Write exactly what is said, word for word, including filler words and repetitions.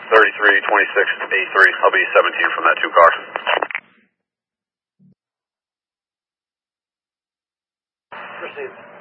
thirty-three twenty-six eighty-three. I'll be seventeen from that two car. Received.